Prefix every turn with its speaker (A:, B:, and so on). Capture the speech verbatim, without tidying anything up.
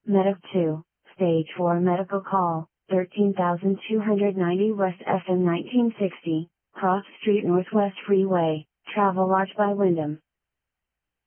A: Medic two, Stage four medical call, thirteen thousand two hundred ninety West F M nineteen sixty, Cross Street Northwest Freeway, Travelodge by Wyndham.